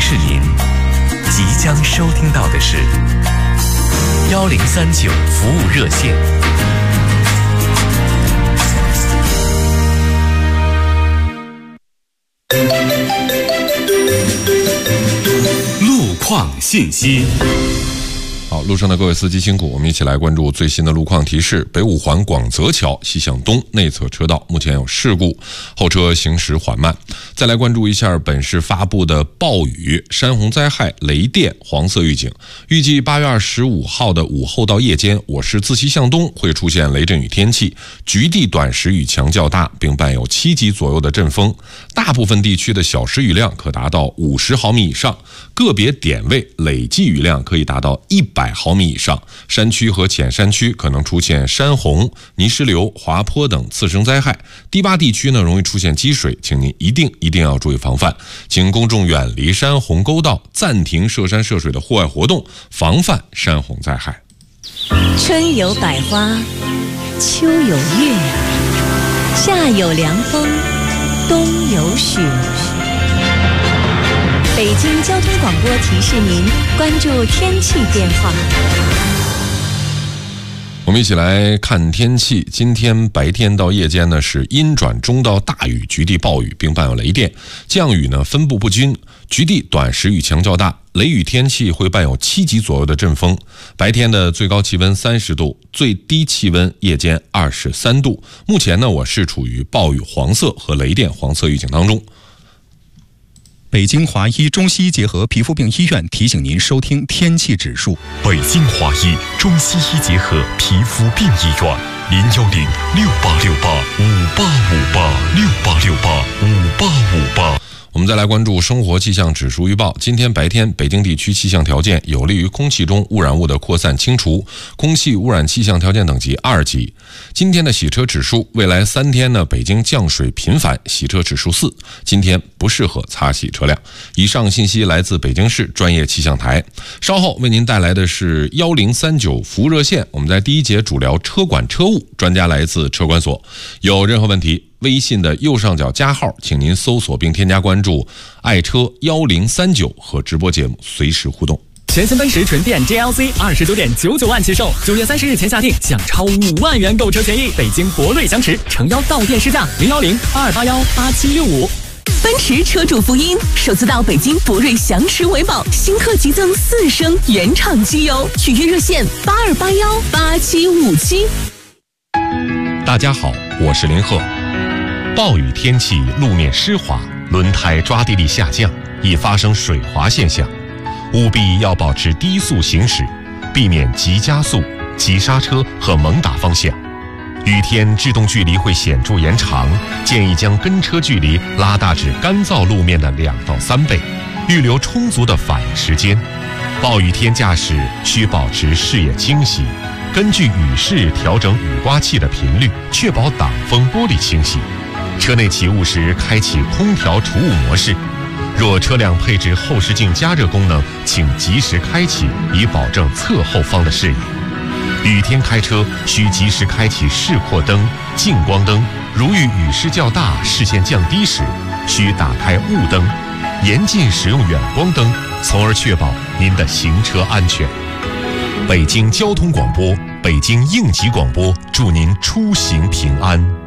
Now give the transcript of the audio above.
示您，即将收听到的是1039服务热线。路况信息。好，路上的各位司机辛苦，我们一起来关注最新的路况提示。北五环广泽桥西向东内侧车道目前有事故，后车行驶缓慢。再来关注一下本市发布的暴雨、山洪灾害、雷电黄色预警。预计8月25号的午后到夜间，我市自西向东会出现雷阵雨天气，局地短时雨强较大，并伴有7级左右的阵风。大部分地区的小时雨量可达到50毫米以上，个别点位累计雨量可以达到100毫米以上。山区和浅山区可能出现山洪、泥石流、滑坡等次生灾害。低洼地区呢容易出现积水，请您一定要注意防范。请公众远离山洪沟道，暂停涉山涉水的户外活动，防范山洪灾害。 春有百花，秋有月，夏有凉风，冬有雪。北京交通广播提示您关注天气变化。 我们一起来看天气。今天白天到夜间呢是阴转中到大雨，局地暴雨，并伴有雷电。降雨呢分布不均，局地短时雨强较大，雷雨天气会伴有7级左右的阵风。白天的最高气温30度，最低气温夜间23度。目前呢我市处于暴雨黄色和雷电黄色预警当中。 北京华医中西医结合皮肤病医院提醒您收听天气指数。 北京华医中西医结合皮肤病医院，0106858586858685858。 我们再来关注生活气象指数预报。今天白天北京地区气象条件有利于空气中污染物的扩散清除，空气污染气象条件等级2级。今天的洗车指数，未来3天呢北京降水频繁，洗车指数4，今天不适合擦洗车辆。以上信息来自北京市专业气象台。稍后为您带来的是1039服务热线，我们在第一节主聊车管车务，专家来自车管所。有任何问题，微信的右上角加号，请您搜索并添加关注爱车1039，和直播节目随时互动。 全新奔驰纯电 GLC 29.99万起售，9月30日前下定享超5万元购车权益。北京博瑞祥驰诚邀到店试驾，010-8281-8765。 奔驰车主福音，首次到北京博瑞祥驰维保，新客激增4升原厂机油，预约热线8281-8757。 大家好，我是林鹤。暴雨天气，路面湿滑，轮胎抓地力下降，易发生水滑现象，务必要保持低速行驶，避免急加速、急刹车和猛打方向。雨天制动距离会显著延长，建议将跟车距离拉大至干燥路面的2到3倍，预留充足的反应时间。暴雨天驾驶需保持视野清晰，根据雨势调整雨刮器的频率，确保挡风玻璃清晰。车内起雾时开启空调除雾模式，若车辆配置后视镜加热功能，请及时开启，以保证侧后方的视野。雨天开车需及时开启示廓灯、近光灯，如遇雨势较大、视线降低时，需打开雾灯，严禁使用远光灯，从而确保您的行车安全。北京交通广播、北京应急广播祝您出行平安。